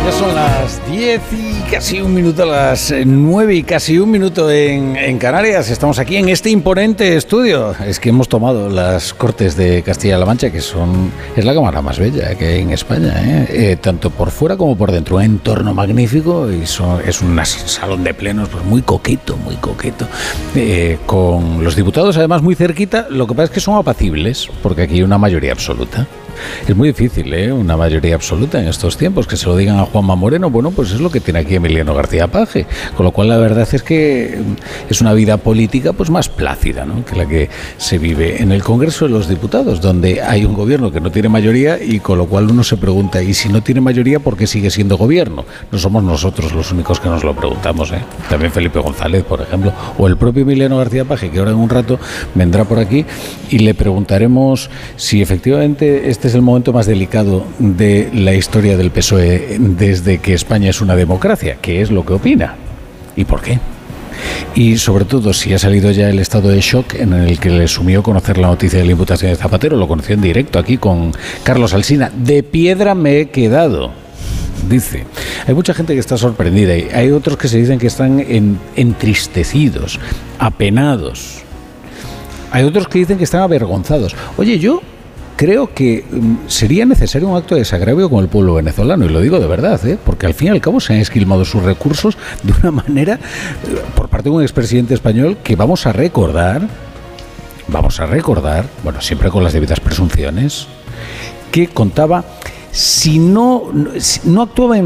Ya son las 10 y casi un minuto, las 9 y casi un minuto en Canarias. Estamos aquí en este imponente estudio. Es que hemos tomado las Cortes de Castilla-La Mancha, que es la cámara más bella que hay en España, tanto por fuera como por dentro. Un entorno magnífico y es un salón de plenos pues muy coqueto, con los diputados además muy cerquita. Lo que pasa es que son apacibles, porque aquí hay una mayoría absoluta. Es muy difícil, una mayoría absoluta en estos tiempos, que se lo digan a Juanma Moreno. Bueno, pues es lo que tiene aquí Emiliano García Paje, con lo cual la verdad es que es una vida política pues más plácida, ¿no?, que la que se vive en el Congreso de los Diputados, donde hay un gobierno que no tiene mayoría y con lo cual uno se pregunta, ¿y si no tiene mayoría por qué sigue siendo gobierno? No somos nosotros los únicos que nos lo preguntamos, También Felipe González, por ejemplo, o el propio Emiliano García Paje, que ahora en un rato vendrá por aquí y le preguntaremos si efectivamente este es el momento más delicado de la historia del PSOE desde que España es una democracia, qué es lo que opina y por qué. Y sobre todo si ha salido ya el estado de shock en el que le sumió conocer la noticia de la imputación de Zapatero. Lo conoció en directo aquí con Carlos Alsina. De piedra me he quedado, dice. Hay mucha gente que está sorprendida y hay otros que se dicen que están entristecidos, apenados. Hay otros que dicen que están avergonzados. Oye, yo creo que sería necesario un acto de desagravio con el pueblo venezolano, y lo digo de verdad, porque al fin y al cabo se han esquilmado sus recursos de una manera por parte de un expresidente español que vamos a recordar, bueno, siempre con las debidas presunciones, que contaba, si no actuaba en